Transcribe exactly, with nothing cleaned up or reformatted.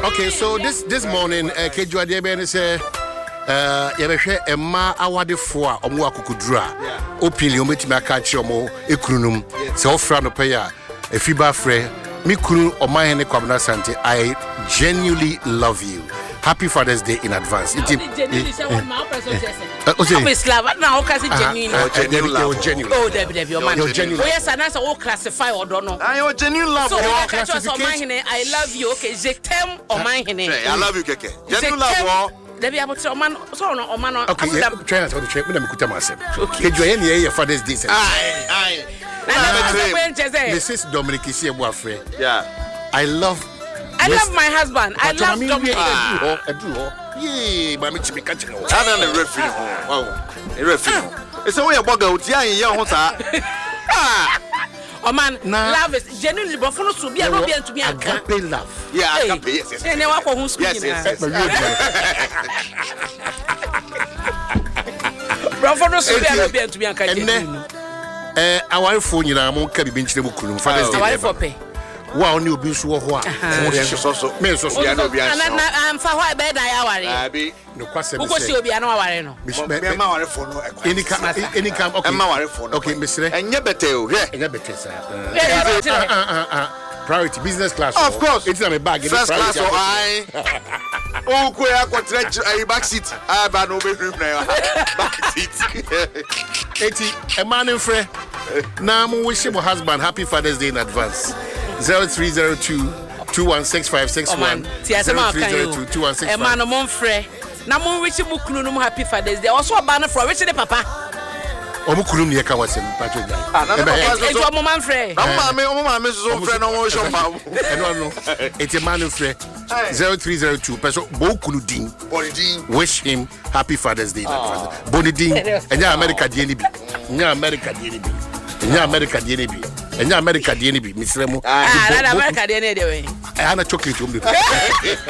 Okay, so this this morning, uh, Kejua Deben say, uh, Yabeshe, Emma Awade Foa, Omu Akukudra, Opili, Ometima Kachi, Omo, Ekrunum, so Frano Paya, a Fiba Fre, Mikunu, Omayene Kwabna Sante. I genuinely love you. Happy Father's Day in advance. It is Slav now because it's genuine. Oh, genuine love. Genuine. Oh, Debbie, Debbie, your man. You're genuine. Oh, yes, and that's all classify or don't know. I your genuine love. So, I love you. Okay, je t'aime, or mine. I love you, Keke. Genuine love. Debbie, I'm so man, so no, man. Okay, try to check with them. Okay, join your Father's Day. Aye, aye. Missus Dominic is here, boyfriend. Yeah. I love. I yes. love my husband. I love Dominic. I do. Yeah, but I'm going to be catching you. I don't know. Referee. Wow. A referee. It's a way about go. Yeah, yeah, oh man, love is genuinely, but for us to be a love and to be a agape love. Yeah, agape. Yes, yes. And now for who's yes, yes, yes. But for us to be a love and to be a agape. Eh, our phone, you know, I'm going to be benching the book. Father's Day. Our for pay. Wow, new beans were what? So, me so so. And I'm for what bed I worry. No question. Because you'll be an hour. Me ma worry for no. Any come, any come. Okay, ma worry for no. Okay, Mister. And you better, yeah, and you better, sir. Priority business class. Of course, it's not a bag. First class, so I. Oh, queer quadrat a back seat. I ban no bedroom now. Back seat. Eighty a man in free. Now I'm wishing my husband happy Father's Day in advance. Zero three zero two two one six five six one. Zero three zero two two one six five. A man of Monfrey. Now, I'm wishing Mukunum happy Father's Day. Also, a banner for Richard Papa. Omukunum near Kawasim, Patrick. It's a moment, Frey. I'm my Missus Friend on Shop. It's a man of Frey. Zero three zero two. Person Bokuludin. Bonidin. Wish him happy Father's Day. Bonidin. And your America D N B. Your America D N B. And your America D N B. And your America D N B. Miss Remo. Ah, America D N B. I had a chocolate.